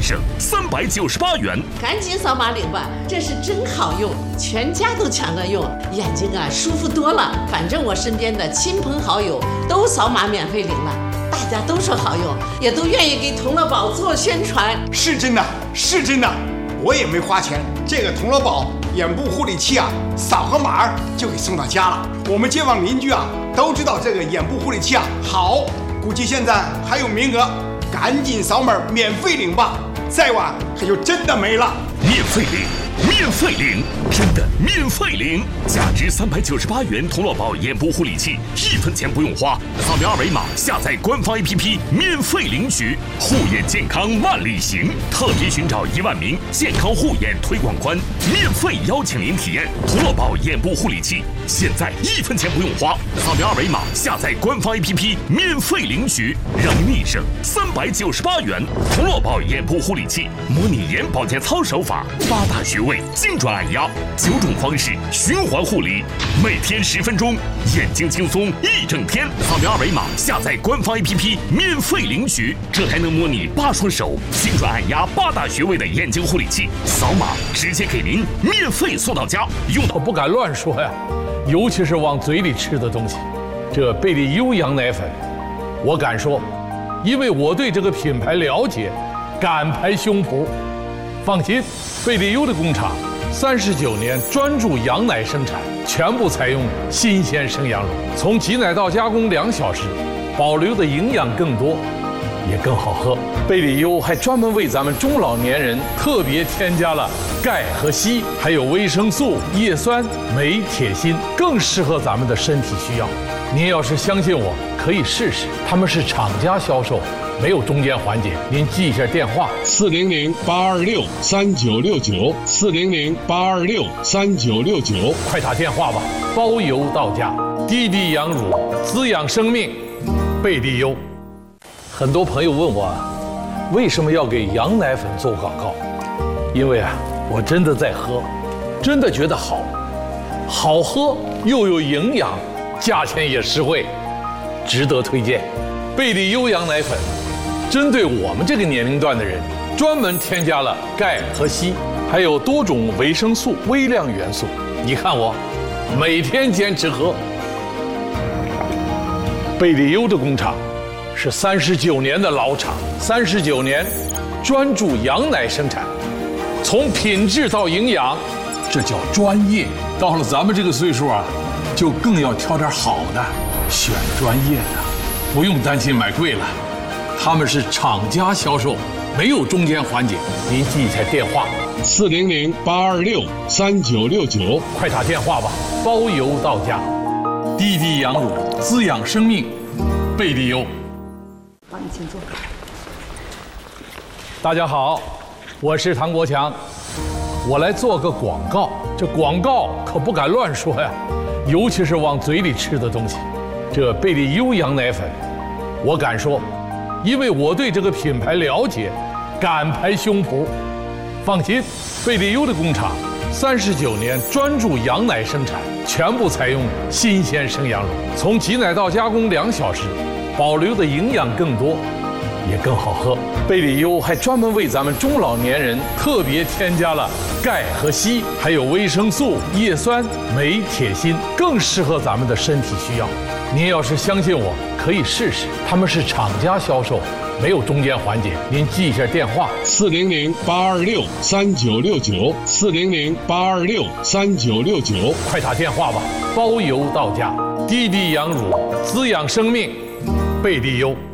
省398元。 赶紧扫码领吧，这是真好用，全家都抢着用，眼睛舒服多了。反正我身边的亲朋好友都扫码免费领了，大家都说好用，也都愿意给童乐宝做宣传。 是真的，是真的，我也没花钱，这个童乐宝眼部护理器扫个码就给送到家了。我们街坊邻居都知道这个眼部护理器好，估计现在还有名额，赶紧扫码免费领吧，再晚可就真的没了。 免费领，免费领，真的免费领！价值398元童乐宝眼部护理器，1分钱不用花，扫描二维码下载官方 APP 免费领取。护眼健康万里行，特别寻找1万名健康护眼推广官，免费邀请您体验童乐宝眼部护理器，现在1分钱不用花，扫描二维码下载官方 APP 免费领取，让您立省398元。童乐宝眼部护理器，模拟眼保健操手法，8大穴位精准按压，9种方式循环护理，每天10分钟，眼睛轻松1整天。扫描二维码下载官方 APP 免费领取，这还能模拟8双手精准按压8大穴位的眼睛护理器，扫码直接给您免费送到家。用到不敢乱说呀，尤其是往嘴里吃的东西。这贝利优羊奶粉，我敢说，因为我对这个品牌了解，敢拍胸脯。放心，贝利优的工厂39年专注羊奶生产，全部采用新鲜生羊乳，从挤奶到加工2小时，保留的营养更多，也更好喝。贝利优还专门为咱们中老年人特别添加了钙和硒，还有维生素、叶酸、镁、铁、锌，更适合咱们的身体需要。您要是相信我，可以试试，他们是厂家销售，没有中间环节。您记一下电话：400-826-3969，400-826-3969，快打电话吧，包邮到家。滴滴羊乳，滋养生命，贝利优。很多朋友问我，为什么要给羊奶粉做广告？因为我真的在喝，真的觉得好，好喝又有营养，价钱也实惠，值得推荐。贝利优羊奶粉针对我们这个年龄段的人，专门添加了钙和硒，还有多种维生素、微量元素。你看我每天坚持喝。贝利优的工厂是39年的老厂，39年专注羊奶生产，从品质到营养，这叫专业。到了咱们这个岁数就更要挑点好的，选专业的，不用担心买贵了。他们是厂家销售，没有中间环节。您记一下电话：400-826-3969，快打电话吧，包邮到家。滴滴羊乳，滋养生命，贝利优。 好，你请坐。 大家好，我是唐国强，我来做个广告。这广告可不敢乱说呀，尤其是往嘴里吃的东西。这贝利优羊奶粉，我敢说，因为我对这个品牌了解，敢拍胸脯。放心，贝利优的工厂39年专注羊奶生产，全部采用新鲜生羊乳，从挤奶到加工2小时，保留的营养更多，也更好喝。贝利优还专门为咱们中老年人特别添加了钙和硒，还有维生素、叶酸、镁、铁、锌，更适合咱们的身体需要。您要是相信我，可以试试，他们是厂家销售，没有中间环节。您记一下电话：400-826-3969，400-826-3969，快打电话吧，包邮到家。滴滴羊乳，滋养生命，贝利优。